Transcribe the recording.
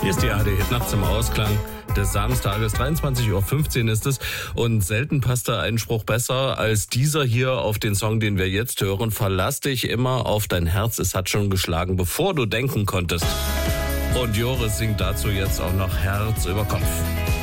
Hier ist die ARD Nacht zum Ausklang des Samstages. 23:15 Uhr ist es. Und selten passt da ein Spruch besser als dieser hier auf den Song, den wir jetzt hören. Verlass dich immer auf dein Herz. Es hat schon geschlagen, bevor du denken konntest. Und Joris singt dazu jetzt auch noch Herz über Kopf.